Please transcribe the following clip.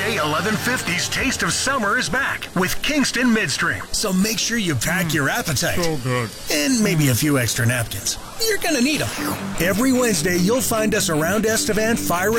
Wednesday, 11:50's Taste of Summer is back with Kingston Midstream. So make sure you pack your appetite. So good. And maybe a few extra napkins. You're going to need them. Every Wednesday, you'll find us around Estevan firing